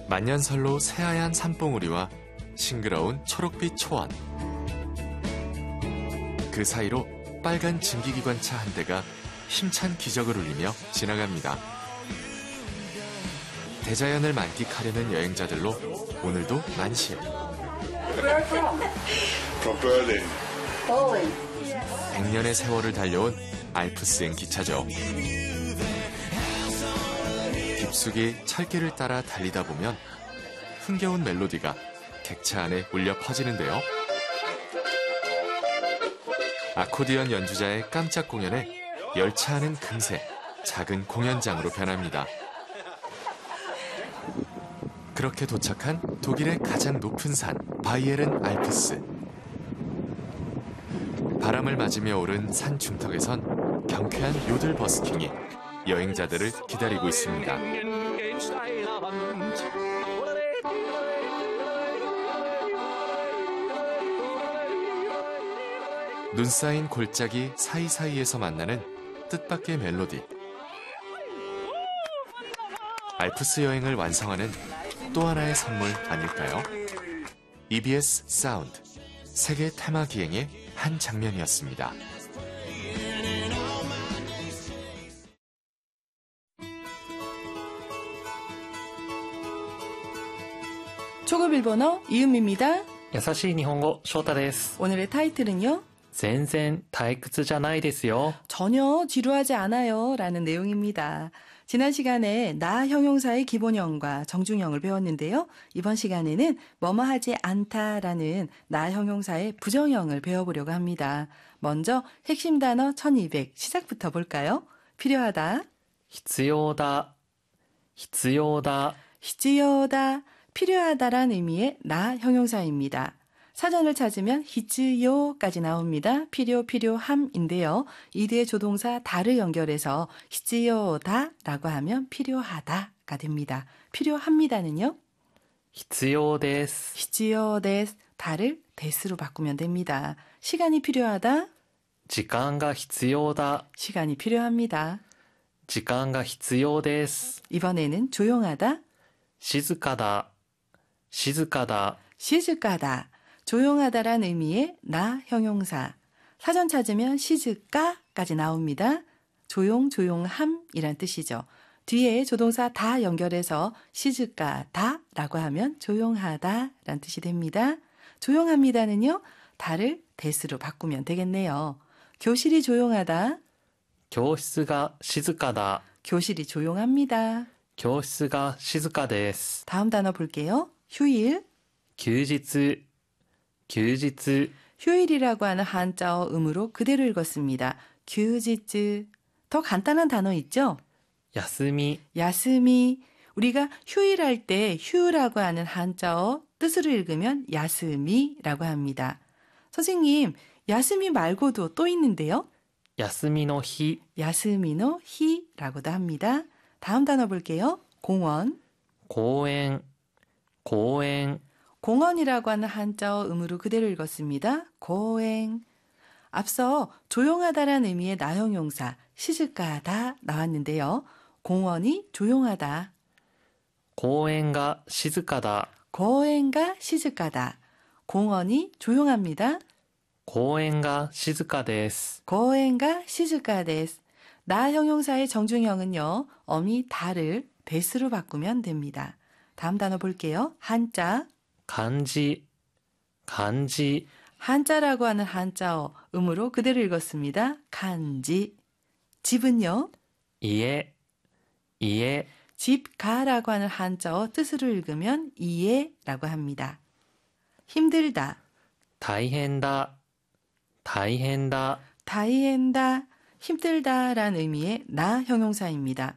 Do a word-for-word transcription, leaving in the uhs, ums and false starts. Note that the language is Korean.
만년설로 새하얀 산봉우리와 싱그러운 초록빛 초원. 그 사이로 빨간 증기기관차 한 대가 힘찬 기적을 울리며 지나갑니다. 대자연을 만끽하려는 여행자들로 오늘도 많지요. 백 년의 세월을 달려온 알프스행 기차죠. 깊숙이 철길을 따라 달리다 보면 흥겨운 멜로디가 객차 안에 울려 퍼지는데요. 아코디언 연주자의 깜짝 공연에 열차 안은 금세 작은 공연장으로 변합니다. 그렇게 도착한 독일의 가장 높은 산 바이에른 알프스. 바람을 맞으며 오른 산 중턱에선 경쾌한 요들 버스킹이 여행자들을 기다리고 있습니다. 눈 쌓인 골짜기 사이사이에서 만나는 뜻밖의 멜로디. 알프스 여행을 완성하는 또 하나의 선물 아닐까요? 이비에스 사운드, 세계 테마 기행의 한 장면이었습니다. 초급 일본어 이은미입니다. 優しい日本語翔太です。 오늘의 타이틀은요. 全然退屈じゃないですよ. 전혀 지루하지 않아요 라는 내용입니다. 지난 시간에 나 형용사의 기본형과 정중형을 배웠는데요. 이번 시간에는 뭐뭐하지 않다라는 나 형용사의 부정형을 배워보려고 합니다. 먼저 핵심 단어 천이백 시작부터 볼까요? 필요하다, 必要だ, 必要だ, 히츠요다, 필요하다란 의미의 나 형용사입니다. 사전을 찾으면 히츠요까지 나옵니다. 필요, 필요함인데요. 이 뒤에 조동사 다를 연결해서 히츠요다라고 하면 필요하다가 됩니다. 필요합니다는요. 必要です. 히츠요데스, 다를 데스로 바꾸면 됩니다. 시간이 필요하다. 時間が必要だ. 시간이 필요합니다. 時間が必要です. 이번에는 조용하다. 静かだ. 静かだ. 시즈까다. 조용하다란 의미의 나 형용사. 사전 찾으면 시즈까까지 나옵니다. 조용, 조용함이란 뜻이죠. 뒤에 조동사 다 연결해서 시즈까다라고 하면 조용하다란 뜻이 됩니다. 조용합니다는요. 다를 데스로 바꾸면 되겠네요. 교실이 조용하다. 教室が静かだ. 교실이 조용합니다. 教室が静かです. 다음 단어 볼게요. 휴일. 休日, 休日. 휴일이라고 하는 한자어 음으로 그대로 읽었습니다. 규지츠. 더 간단한 단어 있죠? 休み, 야스미. 우리가 휴일할 때 휴라고 하는 한자어 뜻으로 읽으면 야스미라고 합니다. 선생님, 야스미 말고도 또 있는데요. 休みの日, 야스미노 히라고도 합니다. 다음 단어 볼게요. 공원. 公園, 公園. 공원이라고 하는 한자어 음으로 그대로 읽었습니다. 고행. 앞서 조용하다란 의미의 나형용사 시즈까다 나왔는데요. 공원이 조용하다. 公園が静かだ. 고행가 시즈까다. 공원이 조용합니다. 公園が静かです. 고행가 시즈까데스. 나 형용사의 정중형은요. 어미 다를 데스로 바꾸면 됩니다. 다음 단어 볼게요. 한자. 漢字, 漢字. 한자라고 하는 한자어 음으로 그대로 읽었습니다. 간지. 집은요. 家, 家. 집가라고 하는 한자어 뜻으로 읽으면 이해라고 합니다. 힘들다. 大変だ, 大変だ. 다이엔다. 힘들다란 의미의 나 형용사입니다.